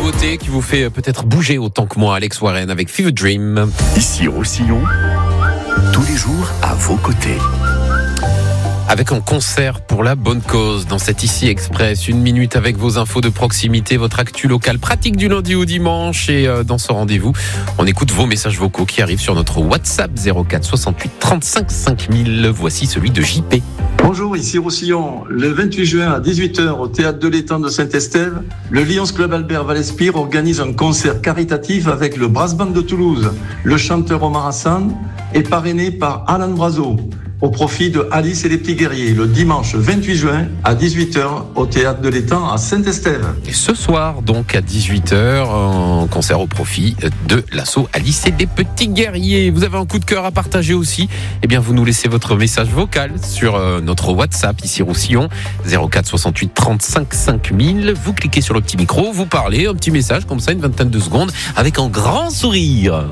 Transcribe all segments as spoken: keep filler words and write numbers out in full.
nouveauté qui vous fait peut-être bouger autant que moi, Alex Warren avec Fever Dream. Ici Roussillon, tous les jours à vos côtés. Avec un concert pour la bonne cause dans cet Ici Express, une minute avec vos infos de proximité, votre actu local pratique du lundi au dimanche. Et dans ce rendez-vous, on écoute vos messages vocaux qui arrivent sur notre WhatsApp zéro quatre soixante-huit trente-cinq cinq mille. Voici celui de J P. Bonjour, ici Roussillon. Le vingt-huit juin à dix-huit heures au Théâtre de l'Étang de Saint-Estève, le Lions Club Albert Vallespire organise un concert caritatif avec le Brass Band de Toulouse. Le chanteur Omar Hassan est parrainé par Alan Brazo, au profit de Alice et les Petits Guerriers, le dimanche vingt-huit juin à dix-huit heures au Théâtre de l'Étang à Saint-Estève. Et ce soir, donc à dix-huit heures, un concert au profit de l'asso Alice et des Petits Guerriers. Vous avez un coup de cœur à partager aussi? Eh bien, vous nous laissez votre message vocal sur notre WhatsApp, ici Roussillon, zéro quatre soixante-huit trente-cinq cinq mille. Vous cliquez sur le petit micro, vous parlez, un petit message comme ça, une vingtaine de secondes, avec un grand sourire.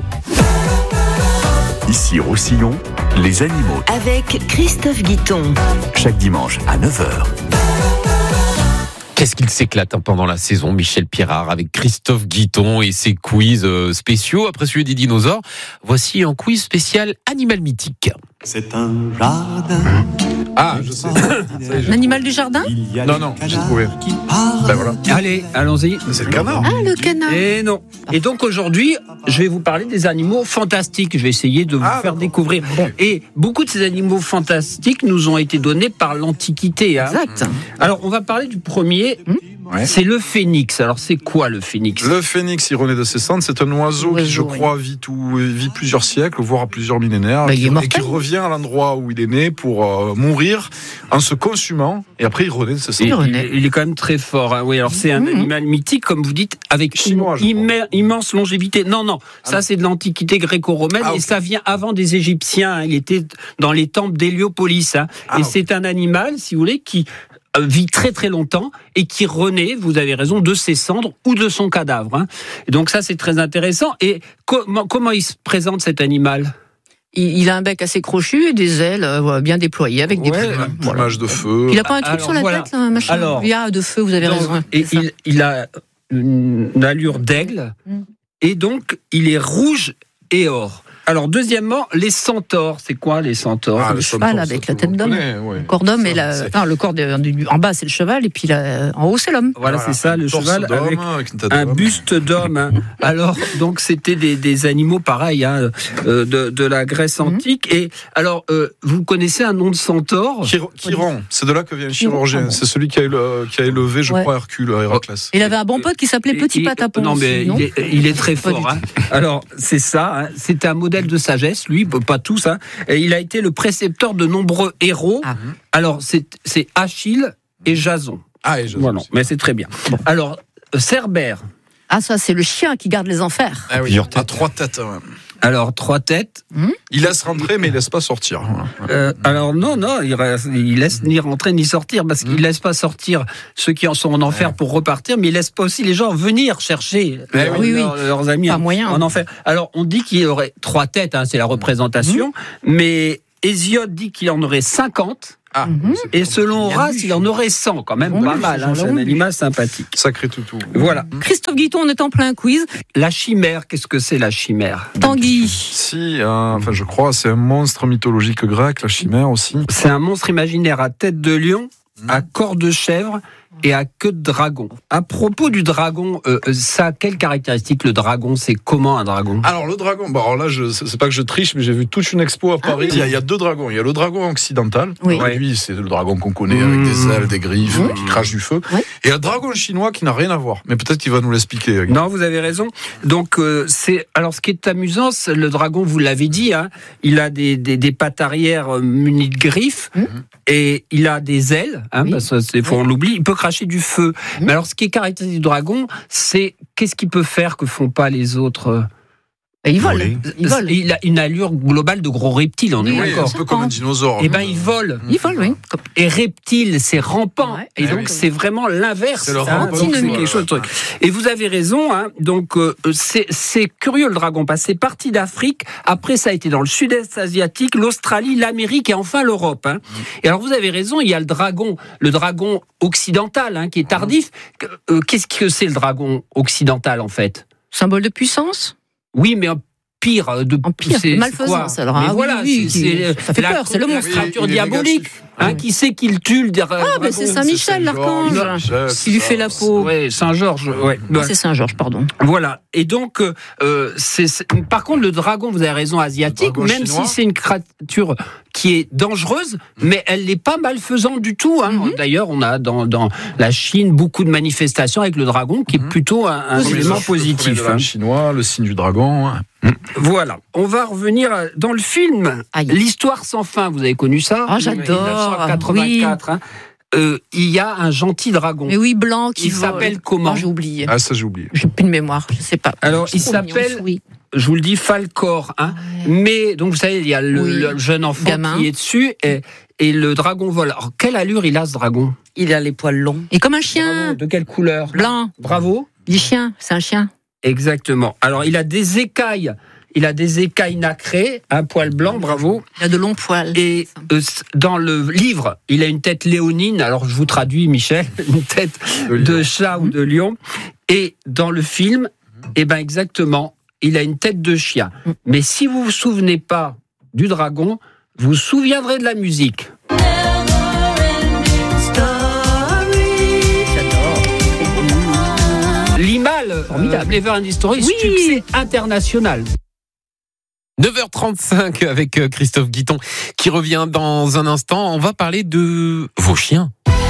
Ici Roussillon, les animaux. Avec Christophe Guiton. Chaque dimanche à neuf heures. Qu'est-ce qu'il s'éclate pendant la saison, Michel Pirard, avec Christophe Guiton et ses quiz spéciaux. Après celui des dinosaures, voici un quiz spécial Animal mythique. C'est un jardin. Ah, je sais. L'animal du jardin ? Non, non, j'ai trouvé. Ben voilà. Allez, allons-y. C'est le canard. Ah, le canard. Et non. Et donc aujourd'hui, je vais vous parler des animaux fantastiques. Je vais essayer de vous Ah, faire d'accord. découvrir. Et beaucoup de ces animaux fantastiques nous ont été donnés par l'Antiquité. Hein. Exact. Alors, on va parler du premier. Ouais. C'est le phénix. Alors, c'est quoi le phénix ? Le phénix, il renaît de ses cendres. C'est un oiseau qui, je Oiseau, oui. crois, vit, tout, vit plusieurs siècles, voire plusieurs millénaires, Bah, il est qui- et mortel. qui revient à l'endroit où il est né pour euh, mourir en se consumant, et après il renaît de ses Et cendres. Il il, renaît. il est quand même très fort. Hein. Oui, alors c'est un Mhm. animal mythique, comme vous dites, avec Chinois, je une crois. imme- immense longévité. Non, non, ça non. c'est de l'Antiquité gréco-romaine Ah, et ok. ça vient avant des Égyptiens. Hein. Il était dans les temples d'Héliopolis. Hein. Ah, et ok. c'est un animal, si vous voulez, qui euh, vit très très longtemps et qui renaît, vous avez raison, de ses cendres ou de son cadavre. Hein. Et donc ça c'est très intéressant. Et comment, comment il se présente cet animal ? Il, il a un bec assez crochu et des ailes euh, bien déployées avec des Ouais, plumes. Un Voilà. plumage de feu. Il a pas un truc Alors, sur la voilà. tête, là, un machin. Alors, il y a de feu, vous avez Donc, raison. Et c'est ça. il, il a une allure d'aigle, Mm. et donc il est rouge et or. Alors deuxièmement, les centaures, c'est quoi les centaures Ah, le le cheval centaure, avec ça, la tout le tête d'homme. monde connaît, ouais. Le corps d'homme et la, c'est- enfin, le corps de- du- en bas c'est le cheval et puis la- en haut c'est l'homme. Voilà, c'est ça, le Torse cheval d'homme, avec une tête un d'homme. buste d'homme. hein. Alors, donc, c'était des, des animaux pareils hein, euh, de, de la Grèce Mhm. antique. Et alors, euh, vous connaissez un nom de centaure ? Chiron, Chiron, c'est de là que vient le chirurgien. Ah bon. C'est celui qui a, éle- qui a élevé, je Ouais. crois, Hercule, Héraclès. Il avait un bon pote qui s'appelait Petit Et- Patapon. Non, mais aussi, non il, est, il est très Pas du fort. Hein. Alors, c'est ça. Hein. C'est un modèle de sagesse, lui, pas tous. Hein. Et il a été le précepteur de nombreux héros. Ah. Alors, c'est, c'est Achille et Jason. Ah, et je Voilà, mais c'est très bien. Alors, euh, Cerbère. Ah ça c'est le chien qui garde les enfers. Ah oui, Plusieurs à trois têtes. ouais. Alors, trois têtes. Il laisse rentrer, mais il laisse pas sortir. Voilà. Euh, alors non, non, il, reste- il laisse ni rentrer ni sortir parce qu'il laisse pas sortir ceux qui en sont en enfer pour repartir, mais il laisse pas aussi les gens venir chercher Eh leurs, oui, oui. leurs- leurs amis Pas en, moyen. en enfer. Alors on dit qu'il y aurait trois têtes, hein, c'est la représentation, mais Hésiode dit qu'il en aurait cinquante. Ah, Mhm. c'est Et selon Bien Horace, vu. il en aurait cent, quand même Oui, pas oui, mal. c'est Hein, ça, c'est un oui. animal sympathique. sacré toutou. Voilà. Christophe Guiton, on est en plein quiz. La chimère, qu'est-ce que c'est la chimère ? Tanguy. Si, euh, enfin, je crois, c'est un monstre mythologique grec, la chimère aussi. C'est un monstre imaginaire à tête de lion, à corps de chèvre et à queue de dragon. À propos du dragon, euh, ça a quelle caractéristique le dragon ? C'est comment un dragon ? Alors le dragon, bon alors là je, c'est pas que je triche, mais j'ai vu toute une expo à Paris. il, y a, il y a deux dragons. Il y a le dragon occidental. Oui. Alors, lui, c'est le dragon qu'on connaît avec des ailes, des griffes, Mmh. qui crache du feu. Oui. Et le dragon chinois qui n'a rien à voir. Mais peut-être qu'il va nous l'expliquer. Non, vous avez raison. Donc, euh, c'est alors ce qui est amusant, c'est le dragon, vous l'avez dit, hein, il a des, des, des pattes arrière euh, munies de griffes Mmh. et il a des ailes. Hein, Oui. parce que c'est, faut on l'oublie. Il peut cracher du feu. Mmh. Mais alors, ce qui est caractéristique du dragon, c'est qu'est-ce qu'il peut faire que font pas les autres ? Et il vole. Voler. Il vole. Il a une allure globale de gros reptile, on est Oui, d'accord. un peu comme un dinosaure. Eh ben, il vole. Il vole, oui. Et reptile, c'est rampant. Ouais. Et Ah donc, oui. c'est vraiment l'inverse. C'est le hein. rampant, Donc, c'est c'est quelque chose de truc. Et vous avez raison. Hein. Donc, euh, c'est, c'est curieux, le dragon, parce que c'est parti d'Afrique. Après, ça a été dans le sud-est asiatique, l'Australie, l'Amérique et enfin l'Europe. Hein. Et alors, vous avez raison, il y a le dragon, le dragon occidental, hein, qui est tardif. Euh, qu'est-ce que c'est, le dragon occidental, en fait? Symbole de puissance. Oui, mais en pire, de En pire, c'est- c'est malfaisance, quoi alors, Mais hein, oui, voilà, oui, c'est, qui- c'est ça fait la, peur, c'est le la monstre. créature Il est diabolique. négatif. Hein, qui c'est qui le tue le dra- Ah, ben dragon c'est Saint-Michel, l'archange. Saint-Georges, Qui lui c'est fait ça. la peau. Ouais, Saint-Georges, ouais. Ah, Ouais. c'est Saint-Georges, pardon. Voilà. Et donc, euh, c'est, c'est- par contre, le dragon, vous avez raison, asiatique, Le dragon même chinois. si c'est une créature qui est dangereuse, mais elle n'est pas malfaisante du tout. Hein. Mhm. D'ailleurs, on a dans, dans la Chine beaucoup de manifestations avec le dragon, qui est Mhm. plutôt un, un Premier élément œuf, le premier positif. de l'âme Hein. chinois, le signe du dragon. hein. Voilà. On va revenir dans le film. Aïe. L'histoire sans fin. Vous avez connu ça Ah, j'adore. mille neuf cent quatre-vingt-quatre. Hein. Euh, il y a un gentil dragon. Mais oui, blanc qui Il vole. s'appelle comment Ah, j'ai oublié. Ah, ça, j'ai oublié. J'ai plus de mémoire, je sais pas. Alors, C'est il trop mignon, s'appelle- oui. Je vous le dis, Falcor. Hein. Mais, donc, vous savez, il y a le, Oui. le jeune enfant Gamin. qui est dessus et, et le dragon vole. Alors, quelle allure il a, ce dragon? Il a les poils longs. Et comme un Bravo. chien De quelle couleur? blanc. Bravo. Il est chien, c'est un chien. Exactement. Alors, il a des écailles. Il a des écailles nacrées, un poil blanc, bravo. Il a de longs poils. Et euh, dans le livre, il a une tête léonine. Alors, je vous traduis, Michel, une tête De de lion. chat ou de lion. Et dans le film, eh ben exactement, il a une tête de chien. Mais si vous vous souvenez pas du dragon, vous vous souviendrez de la musique. Limal, Formidable. Never Ending Story, Oui. succès international. neuf heures trente-cinq avec euh, Christophe Guiton qui revient dans un instant. On va parler de vos chiens.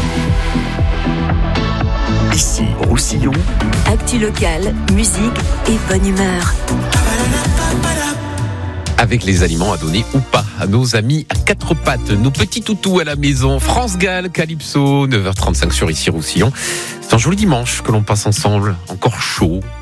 Ici, Roussillon, Actu locale, musique et bonne humeur. Avec les aliments à donner ou pas à nos amis à quatre pattes, nos petits toutous à la maison. France Gall, Calypso, neuf heures trente-cinq sur Ici Roussillon. C'est un joli dimanche que l'on passe ensemble, encore chaud,